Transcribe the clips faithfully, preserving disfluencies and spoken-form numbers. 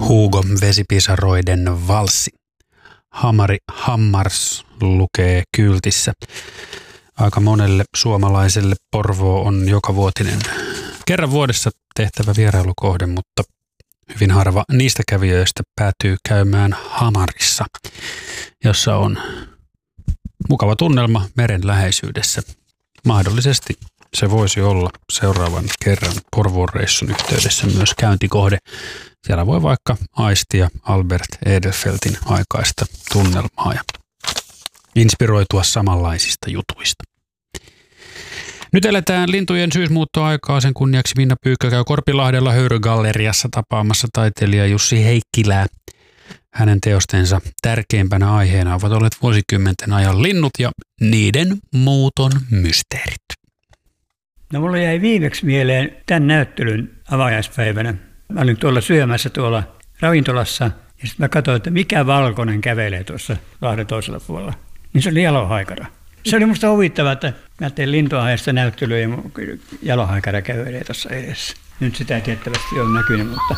Hugo Vesipisaroiden valssi. Hamari Hammars lukee kyltissä. Aika monelle suomalaiselle Porvoo on jokavuotinen kerran vuodessa tehtävä vierailukohde, mutta hyvin harva niistä kävijöistä päätyy käymään Hamarissa, jossa on mukava tunnelma meren läheisyydessä. Mahdollisesti se voisi olla seuraavan kerran Porvoon reissun yhteydessä myös käyntikohde. Siellä voi vaikka aistia Albert Edelfeltin aikaista tunnelmaa ja inspiroitua samanlaisista jutuista. Nyt eletään lintujen syysmuuttoaikaa. Sen kunniaksi Minna Pyykkö käy Korpilahdella Höyrygalleriassa tapaamassa taiteilija Jussi Heikkilää. Hänen teostensa tärkeimpänä aiheena ovat olleet vuosikymmenten ajan linnut ja niiden muuton mysteerit. No mulla jäi viimeksi mieleen tämän näyttelyn avajaispäivänä. Mä olin tuolla syömässä tuolla ravintolassa ja sitten mä katsoin, että mikä valkoinen kävelee tuossa Lahden toisella puolella. Niin se oli jalohaikara. Se oli musta huvittavaa, että mä tein lintuaiheesta näyttelyä ja jalohaikara kävelee tuossa edessä. Nyt sitä ei tiettävästi ole näkynyt, mutta...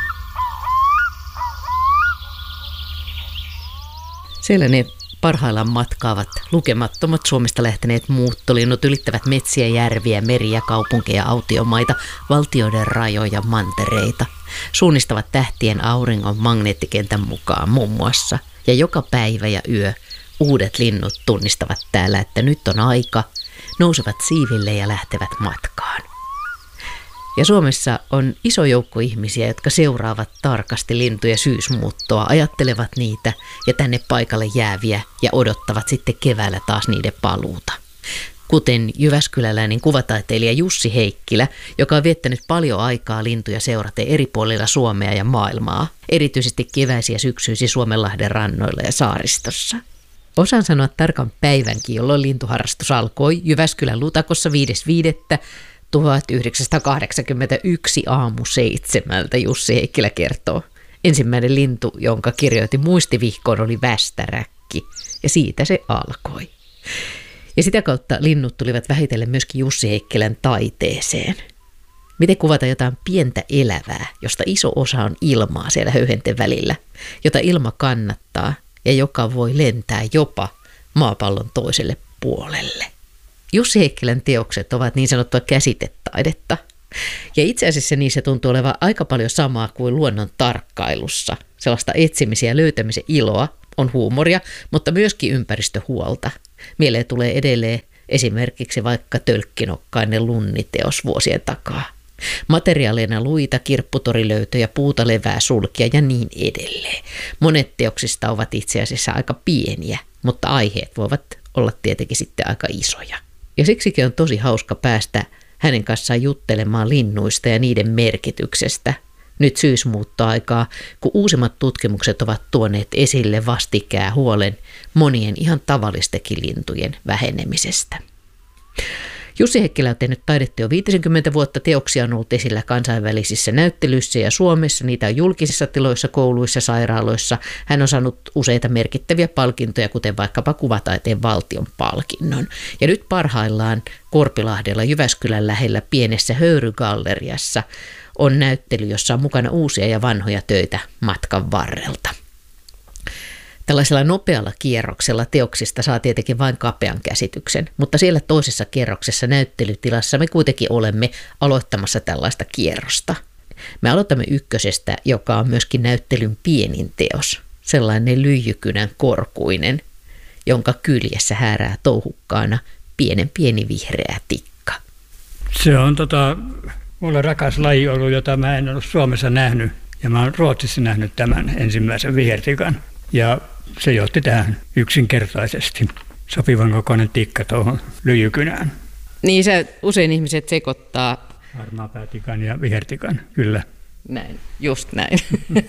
Siellä ne parhaillaan matkaavat lukemattomat Suomesta lähteneet muuttolinnut ylittävät metsiä, järviä, meriä, kaupunkeja, autiomaita, valtioiden rajoja, mantereita. Suunnistavat tähtien auringon magneettikentän mukaan muun muassa. Ja joka päivä ja yö uudet linnut tunnistavat täällä, että nyt on aika, nousevat siiville ja lähtevät matkaan. Ja Suomessa on iso joukko ihmisiä, jotka seuraavat tarkasti lintuja syysmuuttoa, ajattelevat niitä ja tänne paikalle jääviä ja odottavat sitten keväällä taas niiden paluuta. Kuten jyväskyläläinen kuvataiteilija Jussi Heikkilä, joka on viettänyt paljon aikaa lintuja seuraten eri puolilla Suomea ja maailmaa, erityisesti keväisi ja syksyisi Suomenlahden rannoilla ja saaristossa. Osaan sanoa tarkan päivänkin, jolloin lintuharrastus alkoi Jyväskylän Lutakossa viides viidettä tuhatyhdeksänsataakahdeksankymmentäyksi aamu seitsemältä, Jussi Heikkilä kertoo. Ensimmäinen lintu, jonka kirjoitin muistivihkoon, oli västäräkki, ja siitä se alkoi. Ja sitä kautta linnut tulivat vähitellen myöskin Jussi Heikkilän taiteeseen. Miten kuvata jotain pientä elävää, josta iso osa on ilmaa siellä höyhenten välillä, jota ilma kannattaa ja joka voi lentää jopa maapallon toiselle puolelle. Jussi Heikkilän teokset ovat niin sanottua käsitetaidetta. Ja itse asiassa niissä tuntuu olevan aika paljon samaa kuin luonnon tarkkailussa. Sellaista etsimisen ja löytämisen iloa, on huumoria, mutta myöskin ympäristöhuolta. Mieleen tulee edelleen esimerkiksi vaikka tölkkinokkainen lunniteos vuosien takaa. Materiaaleina luita, kirpputorilöytöjä, puuta, levää, sulkia ja niin edelleen. Monet teoksista ovat itse asiassa aika pieniä, mutta aiheet voivat olla tietenkin sitten aika isoja. Ja siksikin on tosi hauska päästä hänen kanssaan juttelemaan linnuista ja niiden merkityksestä. Nyt syysmuuttoaikaa, kun uusimmat tutkimukset ovat tuoneet esille vastikään huolen monien ihan tavallistekin lintujen vähenemisestä. Jussi Heikkilä on tehnyt taidetta jo viisikymmentä vuotta. Teoksia on ollut esillä kansainvälisissä näyttelyissä ja Suomessa. Niitä on julkisissa tiloissa, kouluissa, sairaaloissa. Hän on saanut useita merkittäviä palkintoja, kuten vaikkapa kuvataiteen valtion palkinnon. Ja nyt parhaillaan Korpilahdella Jyväskylän lähellä pienessä Höyrygalleriassa on näyttely, jossa on mukana uusia ja vanhoja töitä matkan varrelta. Tällaisella nopealla kierroksella teoksista saa tietenkin vain kapean käsityksen, mutta siellä toisessa kierroksessa näyttelytilassa me kuitenkin olemme aloittamassa tällaista kierrosta. Me aloitamme ykkösestä, joka on myöskin näyttelyn pienin teos, sellainen lyijykynän korkuinen, jonka kyljessä häärää touhukkaana pienen pieni vihreä tikka. Se on tota, mulle rakas laji ollut, jota mä en ole Suomessa nähnyt, ja mä oon Ruotsissa nähnyt tämän ensimmäisen vihertikan. Ja se johti tähän yksinkertaisesti sopivan kokoinen tikka tuohon lyijykynään. Niin se usein ihmiset sekoittaa harmaapäätikan ja vihertikan, kyllä. Näin, just näin.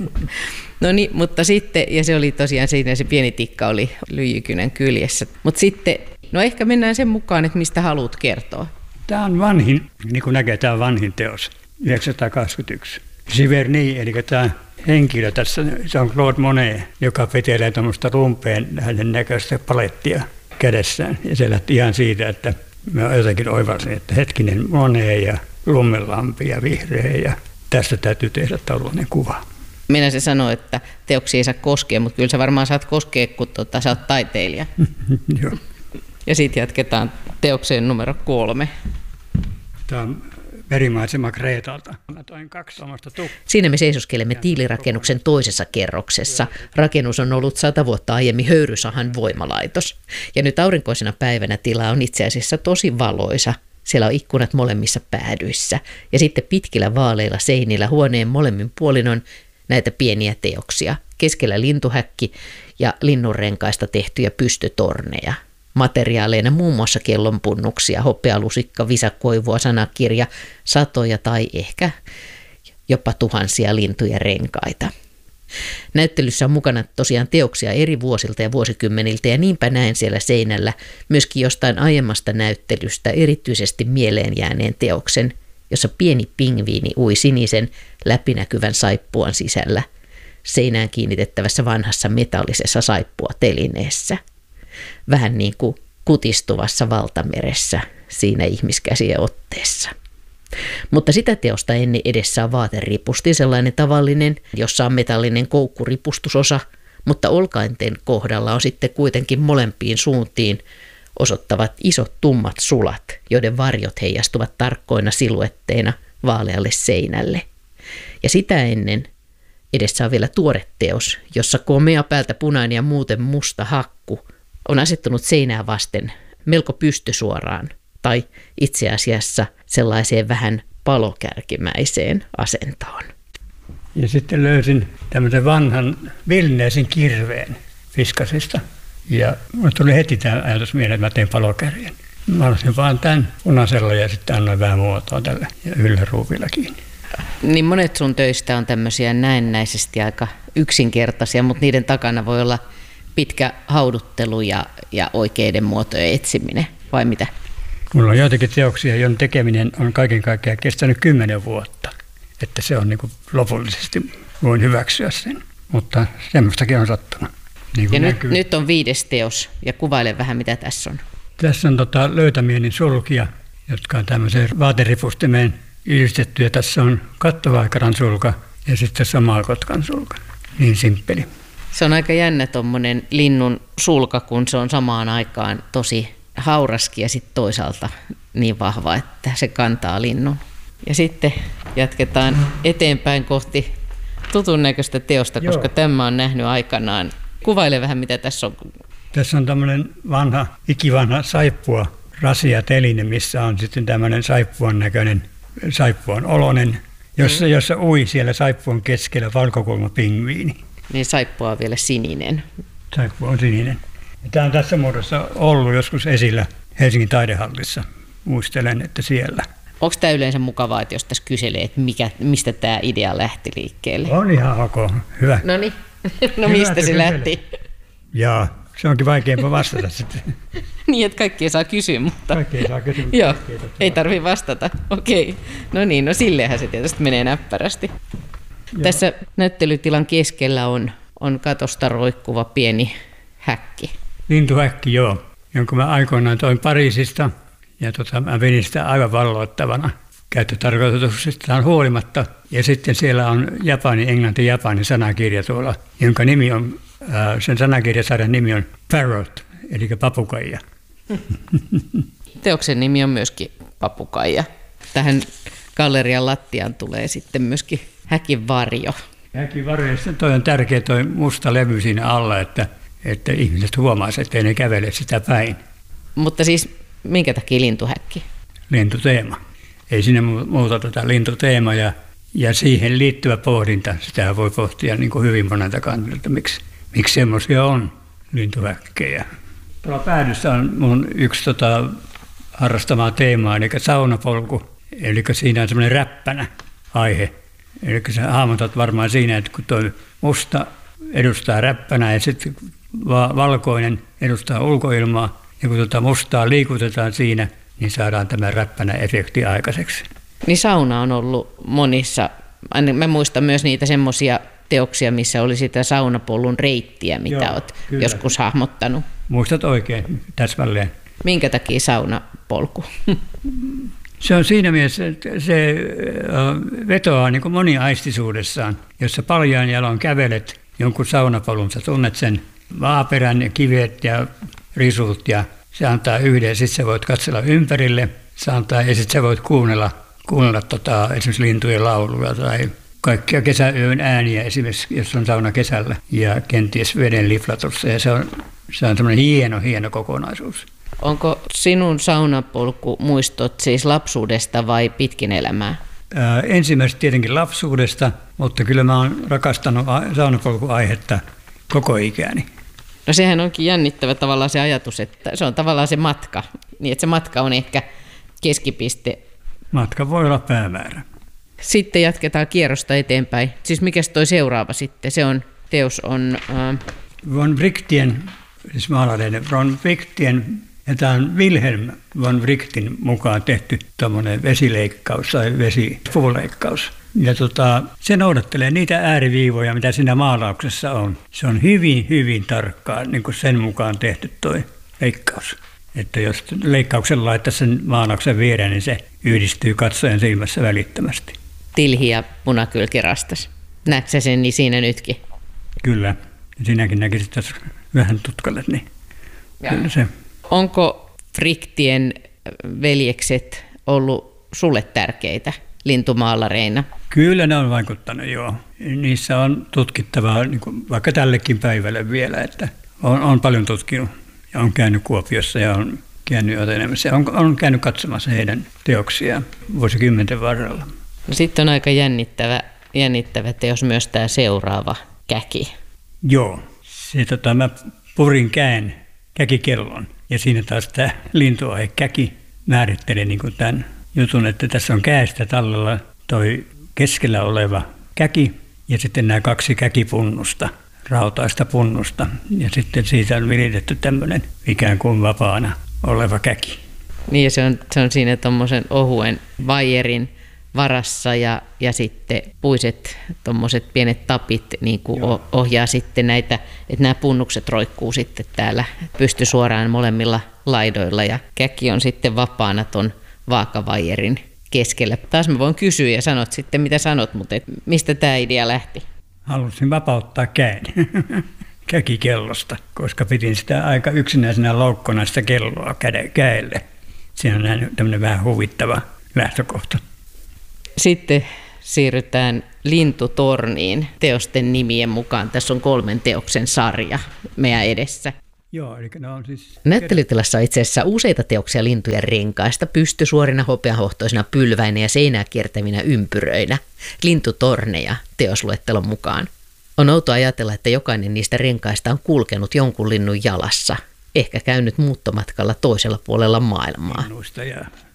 No niin, mutta sitten, ja se oli tosiaan siinä se pieni tikka oli lyijykynän kyljessä. Mutta sitten, no ehkä mennään sen mukaan, että mistä haluat kertoa. Tämä on vanhin, niin kuin näkee, tämä on vanhin teos, yhdeksänsataakaksikymmentäyksi. Giverny, eli tämä henkilö tässä, se on Claude Monet, joka vetelee tuommoista rumpeen hänen näköistä palettia kädessään. Ja se lähti ihan siitä, että mä jotenkin oivalsin, että hetkinen Monet ja lummenlampi ja vihreä ja tästä täytyy tehdä tällainen kuva. Minä se sanoo, että teoksia ei saa koskea, mutta kyllä sä varmaan saat koskea, kun tota, sä oot taiteilija. Joo. Ja sitten jatketaan teokseen numero kolme. Tämä on verimaisema Kreetalta. Mä toin kaksi omasta tukkaa. Siinä me seisoskelemme tiilirakennuksen toisessa kerroksessa. Rakennus on ollut sata vuotta aiemmin höyrysahan voimalaitos. Ja nyt aurinkoisena päivänä tila on itse asiassa tosi valoisa. Siellä on ikkunat molemmissa päädyissä. Ja sitten pitkillä vaaleilla seinillä huoneen molemmin puolin on näitä pieniä teoksia. Keskellä lintuhäkki ja linnunrenkaista tehtyjä pystytorneja. Materiaaleina muun muassa kellonpunnuksia, hopealusikka, visakoivua, sanakirja, satoja tai ehkä jopa tuhansia lintuja renkaita. Näyttelyssä on mukana tosiaan teoksia eri vuosilta ja vuosikymmeniltä ja niinpä näen siellä seinällä myöskin jostain aiemmasta näyttelystä erityisesti mieleen jääneen teoksen, jossa pieni pingviini ui sinisen läpinäkyvän saippuan sisällä seinään kiinnitettävässä vanhassa metallisessa saippua-telineessä. Vähän niin kuin kutistuvassa valtameressä siinä ihmiskäsien otteessa. Mutta sitä teosta ennen edessä on vaateripusti, sellainen tavallinen, jossa on metallinen koukkuripustusosa, mutta olkainten kohdalla on sitten kuitenkin molempiin suuntiin osoittavat isot tummat sulat, joiden varjot heijastuvat tarkkoina siluetteina vaalealle seinälle. Ja sitä ennen edessä on vielä tuore teos, jossa komea päältä punainen ja muuten musta hakku on asettunut seinää vasten melko pystysuoraan tai itse asiassa sellaiseen vähän palokärkimäiseen asentoon. Ja sitten löysin tämmöisen vanhan Vilneesin kirveen Fiskasista. Ja mulle tuli heti tämä ajatus mieleen, että mä tein palokärjen. Mä olisin vaan tämän punaisella ja sitten annoin vähän muotoa tälle ja yllä ruuvilla kiinni. Niin monet sun töistä on tämmöisiä näennäisesti aika yksinkertaisia, mutta niiden takana voi olla pitkä hauduttelu ja, ja oikeiden muotojen etsiminen, vai mitä? Mulla on joitakin teoksia, joiden tekeminen on kaiken kaikkiaan kestänyt kymmenen vuotta. Että se on niin kuin lopullisesti, voin hyväksyä sen. Mutta semmoistakin on sattunut. Niin ja nyt, nyt on viides teos, ja kuvaile vähän mitä tässä on. Tässä on tota löytämieni sulkia, jotka on tämmöiseen vaateripustimeen yhdistetty. Ja tässä on kattovaikaran sulka ja sitten tässä on maalkotkan sulka. Niin simppeli. Se on aika jännä tommonen linnun sulka, kun se on samaan aikaan tosi hauraskin ja sitten toisaalta niin vahva, että se kantaa linnun. Ja sitten jatketaan eteenpäin kohti tutun näköistä teosta, koska Joo. tämä on nähnyt aikanaan. Kuvaile vähän, mitä tässä on. Tässä on tämmöinen vanha, ikivanha saippua rasiateline, missä on sitten tämmöinen saippuan näköinen, saippuan oloinen, jossa, mm. jossa ui siellä saippuan keskellä valkokulmapingviini. Niin saippua on vielä sininen. Saippua on sininen. Ja tämä on tässä muodossa ollut joskus esillä Helsingin taidehallissa. Muistelen, että siellä. Onko tämä yleensä mukavaa, että jos tässä kyselee, että mikä, mistä tämä idea lähti liikkeelle? On ihan ok. Hyvä. Noniin. No mistä se kyselee. Lähti? Jaa, se onkin vaikeampaa vastata sitten. Niin, että kaikki saa kysyä, mutta... Kaikki saa kysyä. Joo, ei tarvitse vastata. Okei. No niin, no silleenhän se tietysti menee näppärästi. Joo. Tässä näyttelytilan keskellä on, on katosta roikkuva pieni häkki. Lintuhäkki, joo, jonka mä aikoinaan toin Pariisista. Ja tota, mä vedin sitä aivan valloittavana käyttötarkoituksestaan huolimatta. Ja sitten siellä on japani, englanti, japani sanakirja tuolla, jonka nimi on, äh, sen sanakirjasarjan nimi on Parrot, eli papukaija. Teoksen nimi on myöskin papukaija. Tähän gallerian lattiaan tulee sitten myöskin häkin varjo. Häkin varjo, toi on tärkeä toi musta levy siinä alla, että, että ihmiset huomaisivat, ettei ne kävele sitä päin. Mutta siis minkä takia lintuhäkki? Lintuteema. Ei sinne muuta tätä lintuteema ja, ja siihen liittyvä pohdinta. Sitä voi pohtia niin kuin hyvin monelta kantilta, miksi, miksi semmoisia on lintuhäkkejä. Tuolla päädyssä on mun yksi tota, harrastamaa teemaa, eli saunapolku. Eli siinä on semmoinen räppänä aihe. Eli sä hahmotat varmaan siinä, että kun tuo musta edustaa räppänää ja sitten valkoinen edustaa ulkoilmaa, ja kun tuota mustaa liikutetaan siinä, niin saadaan tämä räppänä-efekti aikaiseksi. Niin sauna on ollut monissa, mä muistan myös niitä semmoisia teoksia, missä oli sitä saunapollun reittiä, mitä Joo, olet kyllä. joskus hahmottanut. Muistat oikein, täsmälleen. Minkä takia saunapolku? Se on siinä mielessä, että se vetoaa niin kuin moniaistisuudessaan, jossa paljaan jalon kävelet jonkun saunapolun, sä tunnet sen maaperän ja kivet ja risut ja se antaa yhden, sitten sä voit katsella ympärille, se antaa, ja sitten sä voit kuunnella, kuunnella tota, esimerkiksi lintujen lauluja tai kaikkia kesäyön ääniä esimerkiksi, jos on sauna kesällä ja kenties veden liflatussa ja se on, se on tämmöinen hieno, hieno kokonaisuus. Onko sinun saunapolku muistot siis lapsuudesta vai pitkin elämää? Ää, ensimmäisestä tietenkin lapsuudesta, mutta kyllä mä oon rakastanut saunapolkuaihetta koko ikäni. No sehän onkin jännittävä tavallaan se ajatus, että se on tavallaan se matka, niin että se matka on ehkä keskipiste. Matka voi olla päämäärä. Sitten jatketaan kierrosta eteenpäin. Siis mikäs toi seuraava sitten? Se on, teos on... Äh... Von Wrichtien, siis maalareiden von Wrichtien, ja tämä on Wilhelm von Wrichtin mukaan tehty tuommoinen vesileikkaus tai vesipuuleikkaus. Ja tota, se noudattelee niitä ääriviivoja, mitä siinä maalauksessa on. Se on hyvin, hyvin tarkkaan niin kuin sen mukaan tehty toi leikkaus. Että jos leikkauksen laittaa sen maalauksen viereen, niin se yhdistyy katsojan silmässä välittömästi. Tilhi ja punakylkirastas. Näetkö sä sen niin siinä nytkin? Kyllä. Sinäkin näkisit tässä vähän tutkalle. Niin. Kyllä se. Onko Wrichtien veljekset ollut sulle tärkeitä lintumaalareina? Kyllä ne on vaikuttanut, joo. Niissä on tutkittavaa niin kuin vaikka tällekin päivälle vielä, että on, on paljon tutkinut ja on käynyt Kuopiossa ja on käynyt Otenemässä ja on, on käynyt katsomassa heidän teoksiaan vuosikymmenten varrella. No sitten on aika jännittävä, jännittävä teos myös tämä seuraava käki. Joo, se, tota, mä purin käen käkikellon ja siinä taas tämä lintuaihe käki määrittelee niin kuin tämän jutun, että tässä on käestä tallella toi keskellä oleva käki ja sitten nämä kaksi käkipunnusta, rautaista punnusta ja sitten siitä on viritetty tämmöinen ikään kuin vapaana oleva käki. Niin ja se on, se on siinä tuommoisen ohuen vaijerin varassa ja, ja sitten puiset tuommoiset pienet tapit niin kuin ohjaa sitten näitä, että nämä punnukset roikkuu sitten täällä pysty suoraan molemmilla laidoilla ja käki on sitten vapaana ton vaakavaijerin keskellä. Taas mä voin kysyä ja sanot sitten mitä sanot, mutta et mistä tämä idea lähti? Halusin vapauttaa käen käkikellosta, koska pidin sitä aika yksinäisenä loukkona sitä kelloa käelle. Siinä on tämmöinen vähän huvittava lähtökohta. Sitten siirrytään Lintutorniin teosten nimien mukaan. Tässä on kolmen teoksen sarja meidän edessä. Joo, eli ne on siis... Näyttelytilassa on itse asiassa useita teoksia lintujen renkaista, pystysuorina hopeahohtoisina pylväinä ja seinää kiertävinä ympyröinä. Lintutorneja teosluettelon mukaan. On outo ajatella, että jokainen niistä renkaista on kulkenut jonkun linnun jalassa, ehkä käynyt muuttomatkalla toisella puolella maailmaa. Linnuista ja